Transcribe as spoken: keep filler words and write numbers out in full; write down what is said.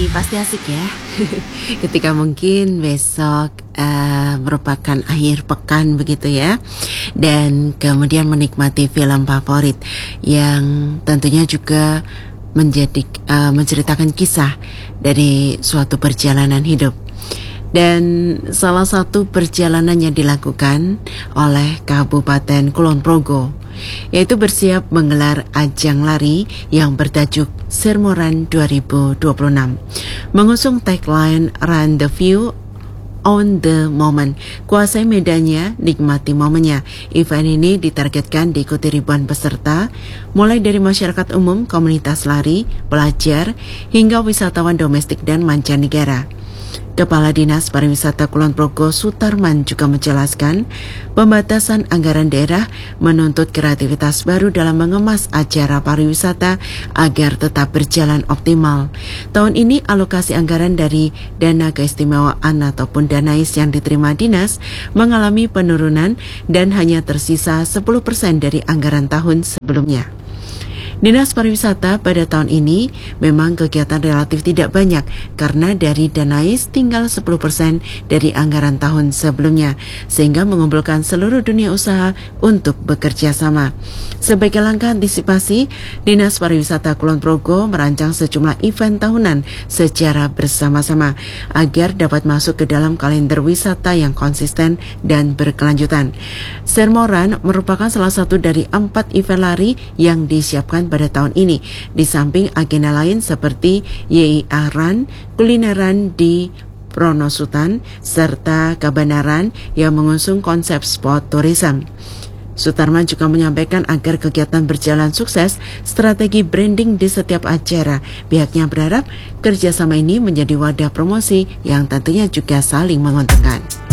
Jadi pasti asik ya, ketika mungkin besok uh, merupakan akhir pekan begitu ya, dan kemudian menikmati film favorit yang tentunya juga menjadi uh, menceritakan kisah dari suatu perjalanan hidup. Dan salah satu perjalanan yang dilakukan oleh Kabupaten Kulon Progo, yaitu bersiap menggelar ajang lari yang bertajuk Sermoran dua ribu dua puluh enam. Mengusung tagline Run the View on the Moment. Kuasai medannya, nikmati momennya. Event ini ditargetkan diikuti ribuan peserta, mulai dari masyarakat umum, komunitas lari, pelajar, hingga wisatawan domestik dan mancanegara. Kepala Dinas Pariwisata Kulon Progo Sutarman juga menjelaskan pembatasan anggaran daerah menuntut kreativitas baru dalam mengemas acara pariwisata agar tetap berjalan optimal. Tahun ini alokasi anggaran dari dana keistimewaan ataupun danais yang diterima dinas mengalami penurunan dan hanya tersisa sepuluh persen dari anggaran tahun sebelumnya. Dinas Pariwisata pada tahun ini memang kegiatan relatif tidak banyak karena dari danais tinggal sepuluh persen dari anggaran tahun sebelumnya, sehingga mengumpulkan seluruh dunia usaha untuk bekerja sama. Sebagai langkah antisipasi, Dinas Pariwisata Kulon Progo merancang sejumlah event tahunan secara bersama-sama agar dapat masuk ke dalam kalender wisata yang konsisten dan berkelanjutan. Sermoran merupakan salah satu dari empat event lari yang disiapkan pada tahun ini, di samping agenda lain seperti Y I A Run, kulineran di Pronosutan, serta Kabanaran yang mengusung konsep sport tourism. Sutarman juga menyampaikan agar kegiatan berjalan sukses, strategi branding di setiap acara. Pihaknya berharap kerjasama ini menjadi wadah promosi yang tentunya juga saling menguntungkan.